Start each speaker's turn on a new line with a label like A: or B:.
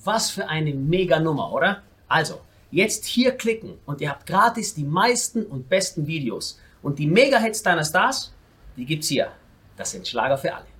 A: Was für eine mega Nummer, oder? Also, jetzt hier klicken und ihr habt gratis die meisten und besten Videos. Und die Mega-Hits deiner Stars, die gibt's hier. Das sind Schlager für alle.